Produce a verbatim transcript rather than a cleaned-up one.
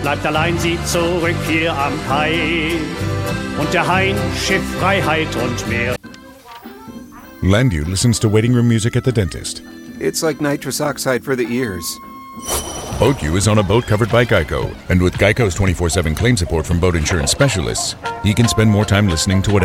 bleibt allein sie zurück hier am Kai. Und der Hain Schiff Freiheit und Meer. Landu listens to waiting room music at the dentist. It's like nitrous oxide for the ears. Boat U is on a boat covered by Geico. And with Geico's twenty-four seven claim support from boat insurance specialists, he can spend more time listening to what